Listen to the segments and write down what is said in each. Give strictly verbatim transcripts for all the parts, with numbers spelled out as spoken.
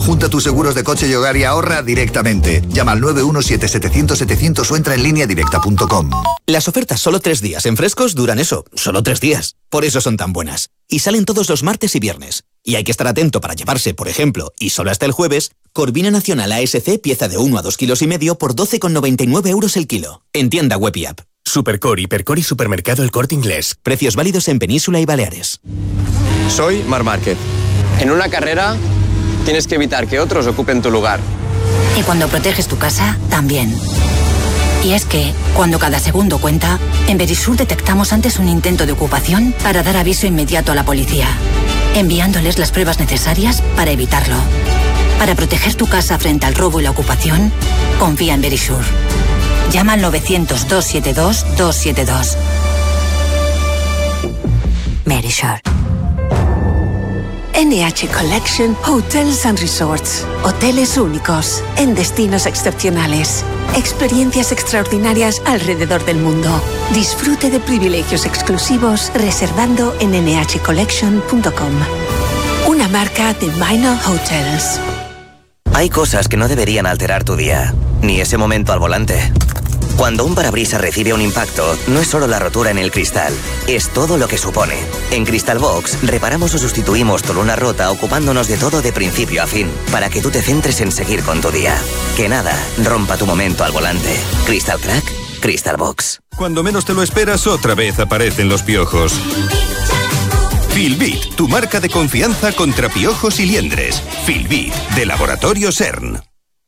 Junta tus seguros de coche y hogar y ahorra directamente. Llama al nueve uno siete setecientos setecientos o entra en línea directa punto com. Las ofertas solo tres días en Frescos duran eso, solo tres días. Por eso son tan buenas. Y salen todos los martes y viernes. Y hay que estar atento para llevarse, por ejemplo, y solo hasta el jueves, Corvina Nacional A S C pieza de uno a dos kilos y medio por doce con noventa y nueve euros el kilo. En tienda web y app. Supercore, Hipercore y Supermercado El Corte Inglés. Precios válidos en Península y Baleares. Soy Marc Márquez. En una carrera tienes que evitar que otros ocupen tu lugar. Y cuando proteges tu casa, también. Y es que, cuando cada segundo cuenta, en Verisur detectamos antes un intento de ocupación para dar aviso inmediato a la policía, enviándoles las pruebas necesarias para evitarlo. Para proteger tu casa frente al robo y la ocupación, confía en Verisur. Llama al novecientos, doscientos setenta y dos, doscientos setenta y dos. Verisur. N H Collection Hotels and Resorts. Hoteles únicos, en destinos excepcionales. Experiencias extraordinarias alrededor del mundo. Disfrute de privilegios exclusivos reservando en ene hache collection punto com. Una marca de Minor Hotels. Hay cosas que no deberían alterar tu día, ni ese momento al volante. Cuando un parabrisas recibe un impacto, no es solo la rotura en el cristal, es todo lo que supone. En Crystal Box, reparamos o sustituimos tu luna rota ocupándonos de todo de principio a fin, para que tú te centres en seguir con tu día. Que nada rompa tu momento al volante. Crystal Crack, Crystal Box. Cuando menos te lo esperas, otra vez aparecen los piojos. Filbit, tu marca de confianza contra piojos y liendres. Filbit, de Laboratorio CERN.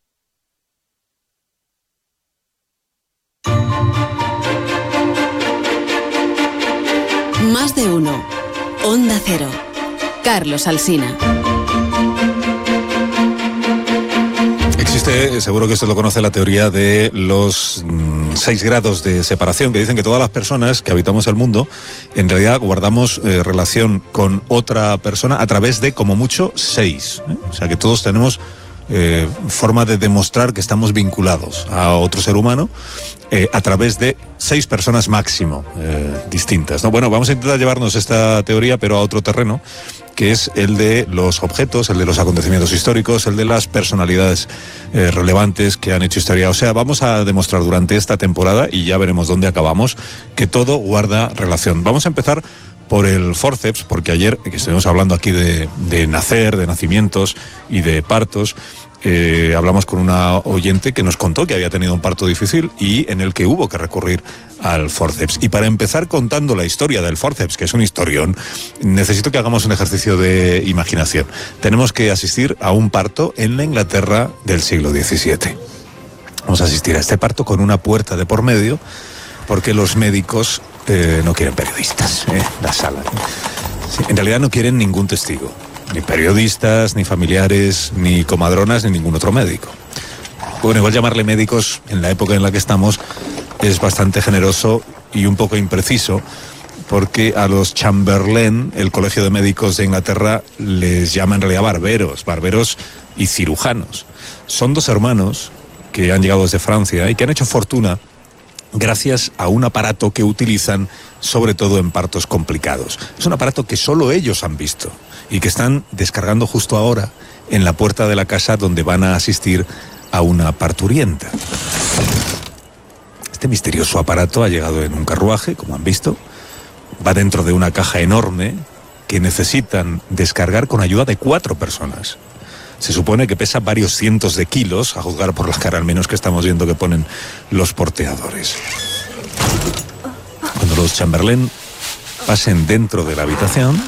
Más de uno. Onda Cero. Carlos Alsina. Existe, seguro que usted lo conoce, la teoría de los mmm, seis grados de separación, que dicen que todas las personas que habitamos el mundo, en realidad guardamos eh, relación con otra persona a través de, como mucho, seis. ¿eh? O sea, que todos tenemos eh, forma de demostrar que estamos vinculados a otro ser humano eh, a través de seis personas máximo eh, distintas, ¿no? Bueno, vamos a intentar llevarnos esta teoría, pero a otro terreno, que es el de los objetos, el de los acontecimientos históricos, el de las personalidades eh, relevantes que han hecho historia. O sea, vamos a demostrar durante esta temporada, y ya veremos dónde acabamos, que todo guarda relación. Vamos a empezar por el fórceps, porque ayer, que estuvimos hablando aquí de, de nacer, de nacimientos y de partos, eh, hablamos con una oyente que nos contó que había tenido un parto difícil y en el que hubo que recurrir al fórceps. Y para empezar contando la historia del fórceps, que es un historión, necesito que hagamos un ejercicio de imaginación. Tenemos que asistir a un parto en la Inglaterra del siglo diecisiete. Vamos a asistir a este parto con una puerta de por medio, porque los médicos eh, no quieren periodistas, ¿eh? La sala. Sí, en realidad no quieren ningún testigo, ni periodistas, ni familiares, ni comadronas, ni ningún otro médico. Bueno, igual llamarle médicos en la época en la que estamos es bastante generoso y un poco impreciso, porque a los Chamberlain, el Colegio de Médicos de Inglaterra, les llama en realidad barberos, barberos y cirujanos. Son dos hermanos que han llegado desde Francia y que han hecho fortuna gracias a un aparato que utilizan sobre todo en partos complicados. Es un aparato que solo ellos han visto y que están descargando justo ahora en la puerta de la casa donde van a asistir a una parturienta. Este misterioso aparato ha llegado en un carruaje, como han visto, va dentro de una caja enorme que necesitan descargar con ayuda de cuatro personas. Se supone que pesa varios cientos de kilos, a juzgar por la cara al menos que estamos viendo que ponen los porteadores. Cuando los Chamberlain pasen dentro de la habitación,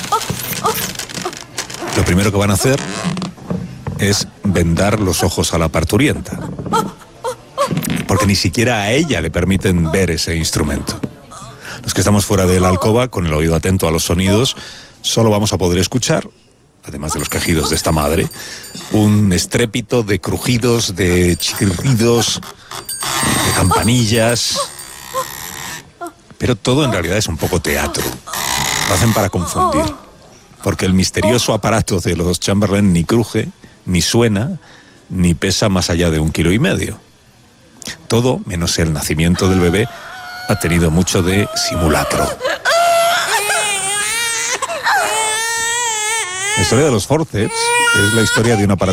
lo primero que van a hacer es vendar los ojos a la parturienta, porque ni siquiera a ella le permiten ver ese instrumento. Los que estamos fuera de la alcoba, con el oído atento a los sonidos, solo vamos a poder escuchar, además de los quejidos de esta madre, un estrépito de crujidos, de chirridos, de campanillas. Pero todo en realidad es un poco teatro. Lo hacen para confundir, porque el misterioso aparato de los Chamberlain ni cruje, ni suena, ni pesa más allá de un kilo y medio. Todo, menos el nacimiento del bebé, ha tenido mucho de simulacro. La historia de los fórceps es la historia de un aparato